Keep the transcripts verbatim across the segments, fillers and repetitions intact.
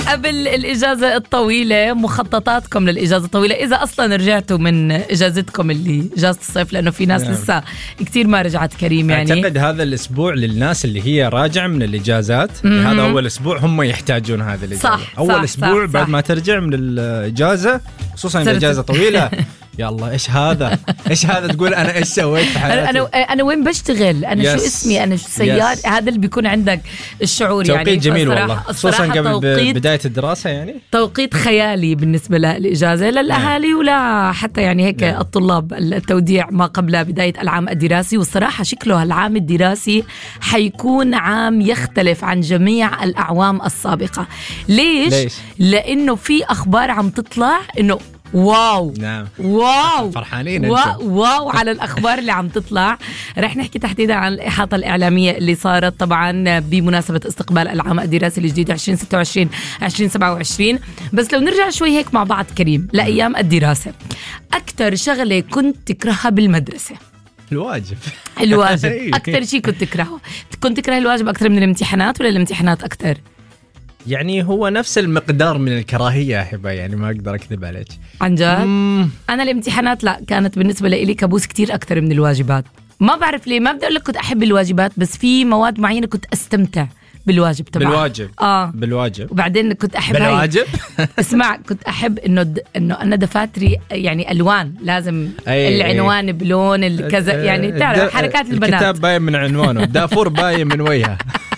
قبل الإجازة الطويلة، مخططاتكم للإجازة الطويلة إذا أصلا رجعتوا من إجازتكم اللي إجازة الصيف، لأنه في ناس لسه كتير ما رجعت كريم. يعني أعتقد هذا الأسبوع للناس اللي هي راجعة من الإجازات، هذا أول أسبوع هم يحتاجون هذا الإجازة. صح أول صح أسبوع صح بعد صح. ما ترجع من الإجازة، خصوصا الإجازة طويلة. يا الله إيش هذا إيش هذا تقول أنا إيش سويت في حياتي؟ أنا أنا وين بشتغل؟ أنا يس. شو اسمي؟ أنا شو سيار؟ يس. هذا اللي بيكون عندك الشعور. توقيت يعني جميل والله، خصوصا قبل توقيت بداية الدراسة. يعني توقيت خيالي بالنسبة للإجازة للأهالي ولا حتى يعني هيك نعم. الطلاب، التوديع ما قبل بداية العام الدراسي. والصراحة شكله العام الدراسي حيكون عام يختلف عن جميع الأعوام السابقة. ليش؟ ليش؟ لأنه في أخبار عم تطلع إنه واو نعم واو فرحانين واو, واو على الأخبار اللي عم تطلع. رح نحكي تحديدا عن الإحاطة الإعلامية اللي صارت طبعا بمناسبة استقبال العام الدراسي الجديد عشرين ستة وعشرين عشرين سبعة وعشرين. بس لو نرجع شوي هيك مع بعض كريم لأيام الدراسة، أكتر شغلة كنت تكرهها بالمدرسة؟ الواجب. الواجب أكتر شيء كنت تكرهه. كنت تكره الواجب أكتر من الامتحانات ولا الامتحانات أكتر؟ يعني هو نفس المقدار من الكراهية يا حبا، يعني ما أقدر أكذب عليك عن جد. مم. أنا الامتحانات لا، كانت بالنسبة لي كابوس كتير أكتر من الواجبات. ما بعرف ليه، ما بدي أقول لك كنت أحب الواجبات، بس في مواد معينة كنت أستمتع بالواجب تبعها. بالواجب آه بالواجب وبعدين كنت أحب بالواجب اسمع، كنت أحب إنه د... إنه أنا دفاتري يعني ألوان، لازم أي العنوان أي. بلون الكذا، يعني تعرف حركات البنات. الكتاب باين من عنوانه، الدافور باين من وجهه.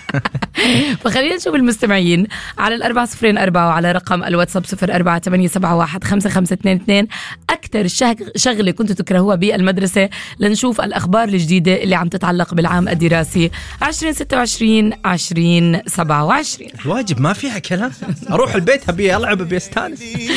فخلينا نشوف المستمعين على الأربعة صفرين أربعة وعلى رقم الواتساب صفر أربعة ثمانية سبعة واحد خمسة خمسة اثنين اثنين أكتر شغلة كنتوا تكرهوها بالمدرسة، لنشوف الأخبار الجديدة اللي عم تتعلق بالعام الدراسي عشرين ستة وعشرين عشرين سبعة وعشرين. الواجب ما فيها كلام، أروح البيت أبي ألعب أبي أستانس.